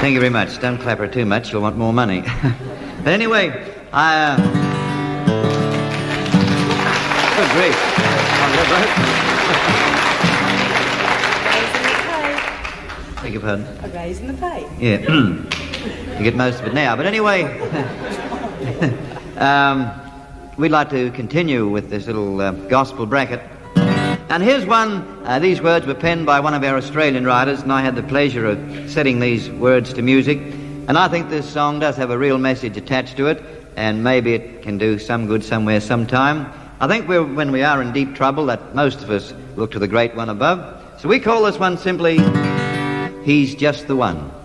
Thank you very much. Don't clap her too much. You'll want more money. But anyway, Good grief. Beg your pardon? A raise in the pay. Yeah. You get most of it now. But anyway, we'd like to continue with this little gospel bracket. And here's one. These words were penned by one of our Australian writers, and I had the pleasure of setting these words to music. And I think this song does have a real message attached to it, and maybe it can do some good somewhere sometime. I think when we are in deep trouble, that most of us look to the great one above. So we call this one simply, He's Just the One.